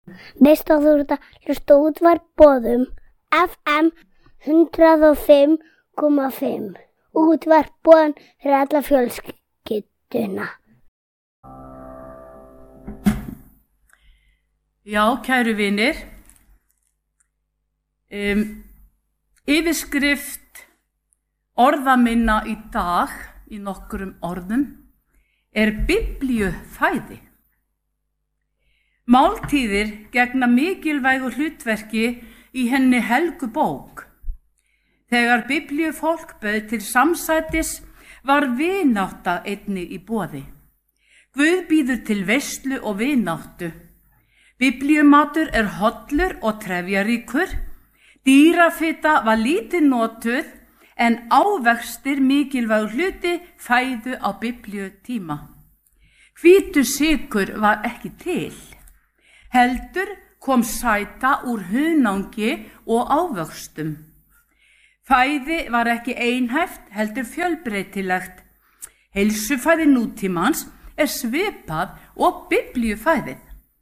Veist að þú ert að hlusta á Útvarp Boðum FM 105,5. Útvarp Boðum fyrir alla fjölskylduna. Já, kæru vinir, yfirskrift orða minna í dag í nokkrum orðum biblíufæði. Máltíðir gegna mikilvægu hlutverki í henni helgu bók. Þegar biblíufólk bauð til samsætis var vinátta einnig í boði. Guð býður til veislu og vináttu. Biblíumatur hollur og trefjaríkur, dýrafita var lítið notuð en ávextir mikilvægur hluti fæðu á biblíutíma. Hvítur sykur var ekki til, heldur kom sæta úr hunangi og ávöxtum. Fæði var ekki einhæft, heldur fjölbreytilegt. Heilsufæði nútímans svipað og biblíufæðið.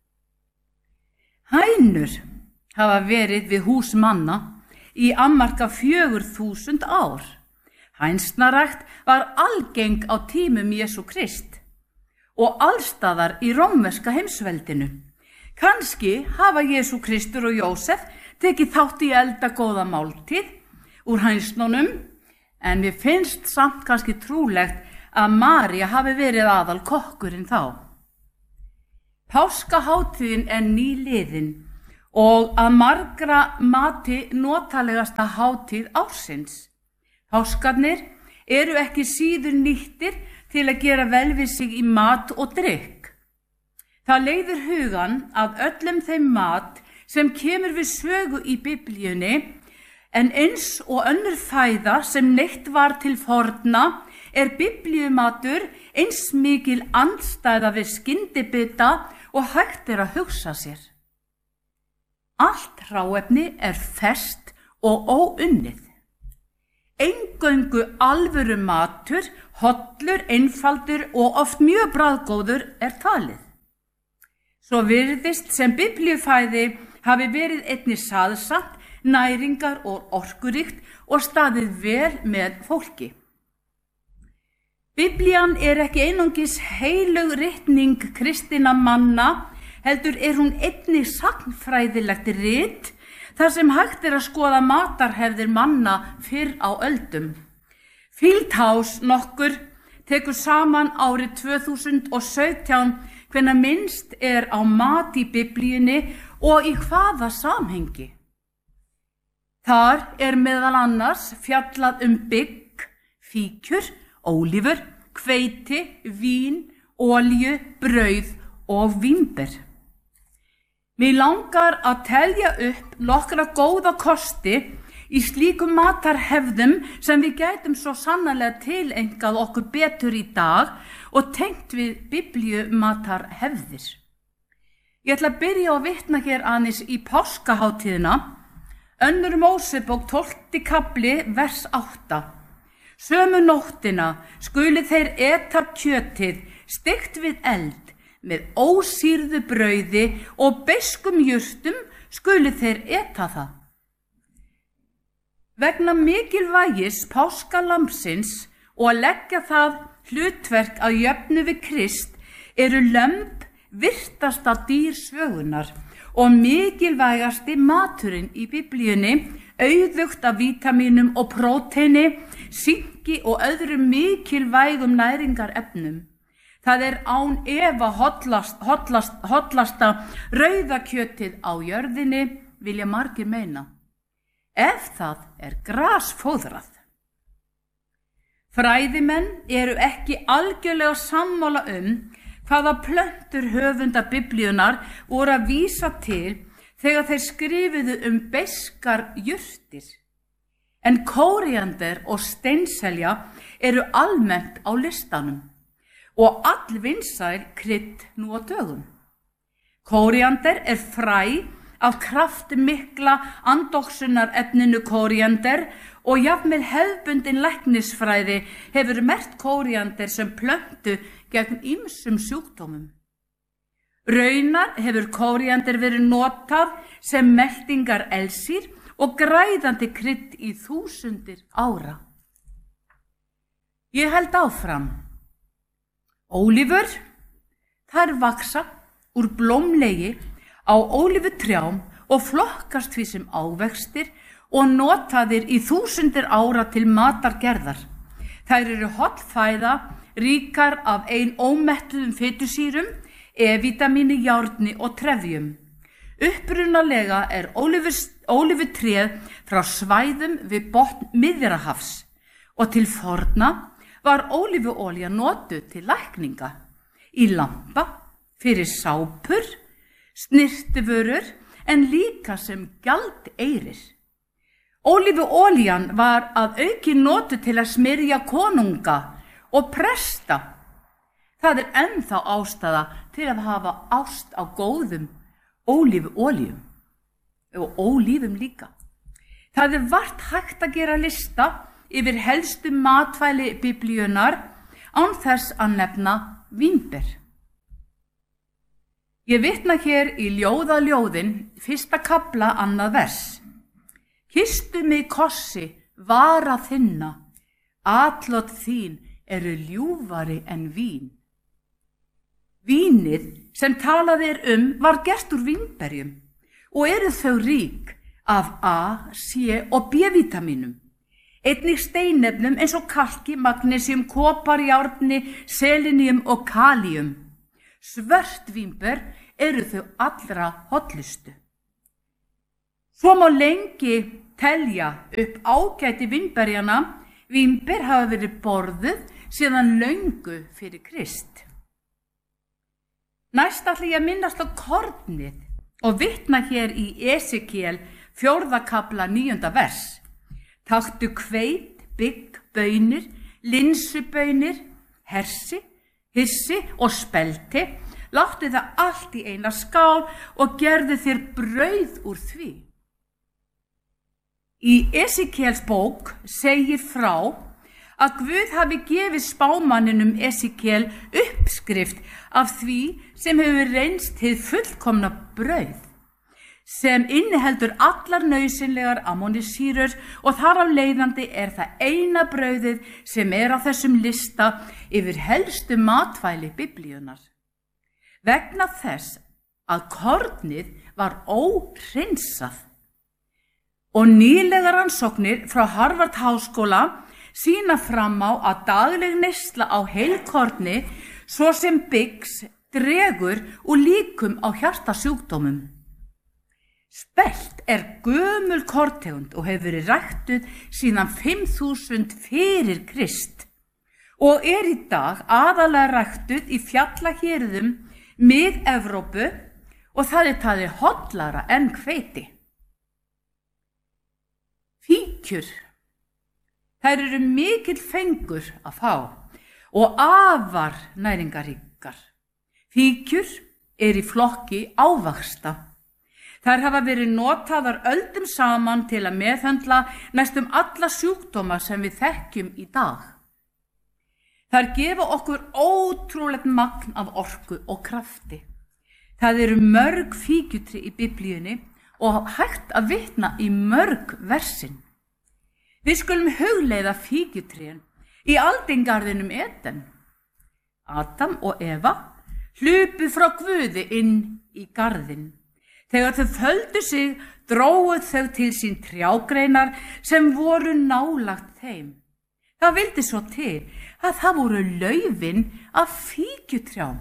Hænur hafa verið við hús manna í ammarka 4000 ár. Hænsnarækt var algeng á tímum Jesú Krist og allstaðar í rómverska heimsveldinu. Kannski hafa Jesú Kristur og Jósef tekið þátt í eldagóða máltíð úr hænsnunum, en mér finnst samt kannski trúlegt að María hafi verið aðal kokkurinn þá. Páskahátíðin nýliðin og að margra mati notalegasta hátíð ársins. Páskarnir ekki síður nýttir til að gera vel við sig í mat og drykk. Það leiðir hugan að öllum þeim mat sem kemur við sögu í biblíunni, en eins og önnur fæða sem neytt var til forna biblíumatur eins mikil andstæða við skyndibita og hægt að hugsa sér. Allt hráefni ferskt og óunnið. Eingöngu alvöru matur, hollur, einfaldur og oft mjög bragðgóður talið. Svo virðist sem biblíufæði hafi verið einnig saðsatt, næringar og orkuríkt og staðið vel með fólki. Biblían ekki einungis heilög ritning kristinna manna, heldur hún einnig sagnfræðilegt rit þar sem hægt að skoða matarhefðir manna fyrr á öldum. Fieldhouse nokkur tekur saman árið 2017 hvenær minnst á mat í biblíunni og í hvaða samhengi. Þar meðal annars fjallað bygg, fíkjur, ólívur, hveiti, vín, olíu, brauð og vínber. Mig langar að telja upp nokkra góða kosti í slíkum matarhefðum sem við gætum svo sannarlega tileinkað okkur betur í dag og tengt við biblíumatarhefðir. Ég ætla að byrja að vitna hér aðeins í páskahátíðina, 2. Mósebók 12. kafli, vers 8. Sömu nóttina skulu þeir eta kjötið steikt við eld með ósýrðu brauði og beiskum jurtum skulu þeir eta það. Vegna mikilvægis páskalambsins og að leggja það hlutverk að jöfnu við Krist lömb virtasta dýr sögunar og mikilvægasti maturinn í biblíunni, auðugt af vítamínum og próteini, synki og öðrum mikilvægum næringarefnum. Það án efa hollasta rauðakjötið á jörðinni, vilja margir meina, ef það grasfóðrað. Fræðimenn ekki algjörlega sammála hvaða plöntur höfundar biblíunnar voru að vísa til þegar þeir skrifuðu beiskar jurtir. En kóríander og steinselja almennt á listanum og allvinsæl krydd nú á dögum. Kóríander fræ af kraftmikla andoxunarefninu kóríander og jafnvel hefðbundin læknisfræði hefur merkt kóríander sem plöntu gegn ýmsum sjúkdómum. Raunar hefur kóríander verið notað sem meltingar elsýr og græðandi krydd í þúsundir ára. Ég held áfram. Ólívur, þær vaksa úr blómlegi á ólífutrjám og flokkast því sem ávextir og notaðir í þúsundir ára til matargerðar. Þær eru holl fæða, ríkar af ómettuðum fitusýrum, E-vítamíni, járni og trefjum. Upprunalega er ólívutréð frá svæðum við botn Miðjarðarhafs og til forna var ólífuolía notuð til lækninga, í lampa, fyrir sápur, snyrtivörur en líka sem gjaldeyrir. Ólífuolían var að auki notuð til að smyrja konunga og presta. Það er ennþá ástæða til að hafa ást á góðum ólífuolíum og ólífum líka. Það er vart hægt að gera lista yfir helstu matvæli biblíunnar án þess að nefna vínber. Ég vitna hér í ljóðaljóðin, 1. kafla, 2. vers. Kysstu mig kossi, vara þinna, atlot þín eru ljúfari en vín. Vínið sem talað er var gert úr vínberjum og eru þau rík af A, C og B-vítamínum. Einnig steinefnum eins og kalki, magnesium, kopar, járni, selenium og kalíum. Svört vínber eru þau allra hollustu. Svo má lengi telja upp ágæti vínberjana. Vínber hafa verið borðuð síðan löngu fyrir Krist. Næst ætla ég að minnast á kornið og vitna hér í Esekiel 4. kafla 9. vers. Taktu hveit, bygg, baunir, linsubaunir, hersi, hissi og spelti, láttu það allt í eina skál og gerðu þér brauð úr því. Í Esekiels bók segir frá að Guð hafi gefið spámanninum Esekiel uppskrift af því sem hefur reynst hið fullkomna brauð, sem inniheldur allar nauðsynlegar amínósýrur og þar af leiðandi er það eina brauðið sem er á þessum lista yfir helstu matvæli biblíunnar. Vegna þess að kornið var óhreinsað. Og nýlegar rannsóknir frá Harvard háskóla sýna fram á að dagleg neysla á heilkorni, svo sem byggs, dregur úr líkum á hjartasjúkdómum. Spelt er gömul korntegund og hefur verið ræktuð síðan 5000 fyrir Krist og er í dag aðalega ræktuð í fjallahérðum Mið-Evrópu og það er talið hollara en hveiti. Fíkjur. Þær eru mikill fengur að fá og afar næringaríkar. Fíkjur er í flokki ávaxta. Þær hafa verið notaðar öldum saman til að meðhöndla næstum alla sjúkdóma sem við þekkjum í dag. Þær gefa okkur ótrúlegt magn af orku og krafti. Það eru mörg fíkjutrí í biblíunni og hægt að vitna í mörg versin. Við skulum hugleiða fíkjutrén í aldingarðinum Eden. Adam og Eva hlupu frá Guði inn í garðinn. Þegar þau földu sig, drógu þau til sín trjágreinar sem voru nálagt þeim. Það vildi svo til að það voru laufin af fíkjutrjám.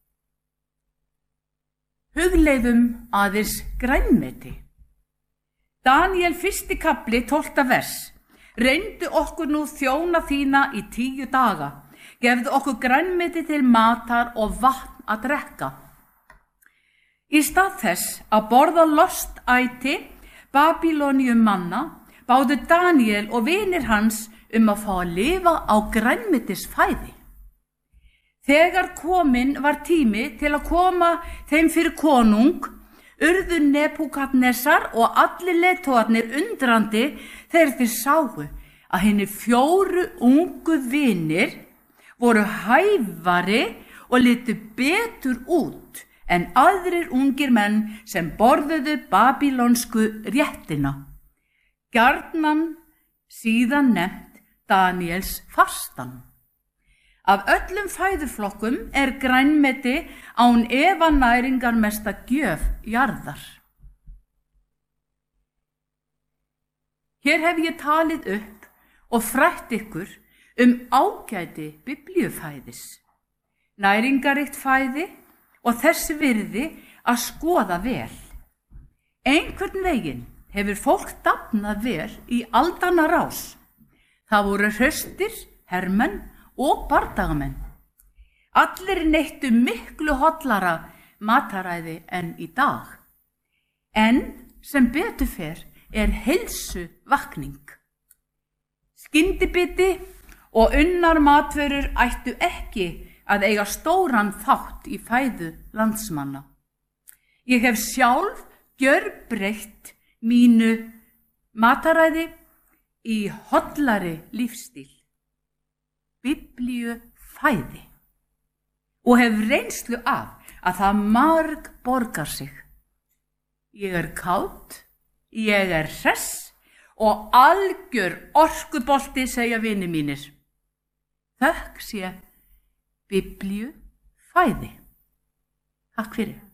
Hugleiðum aðeins grænmeti. Daniel 1. kafli 12. vers. Reyndu okkur nú þjóna þína í 10 daga. Gefðu okkur grænmeti til matar og vatn að drekka. Í stað þess að borða lostæti Babýloníu manna báðu Daniel og vinir hans að fá að lifa á grænmetisfæði. Þegar kominn var tími til að koma þeim fyrir konung, urðu Nebúkadnesar og allir leiðtogarnir undrandi þegar þeir sáu að hinir 4 ungu vinir voru hæfari og litu betur út en aðrir ungir menn sem borðuðu babýlonsku réttina, gjarnan síðan nefnt Daníels fastan. Af öllum fæðuflokkum grænmeti án efa næringarmesta gjöf jarðar. Hér hef ég talið upp og frætt ykkur ágæti biblíufæðis, næringaríkt fæði og þess virði að skoða vel. Einhvern veginn hefur fólk dafnað vel í aldanna rás. Það voru hraustir, hermenn og bardagamenn. Allir neittu miklu hollara mataræði en í dag. En sem betur fer heilsu vakning. Skyndibiti og unnar matvörur ættu ekki að eiga stóran þátt í fæðu landsmanna. Ég hef sjálf gjörbreytt mínu mataræði í hollari lífstíl, biblíufæði, og hef reynslu af að það marg borgar sig. Ég kát, ég hress og algjör orkubolti, segja vinir mínir. Þökk sé biblíufæði. Takk fyrir.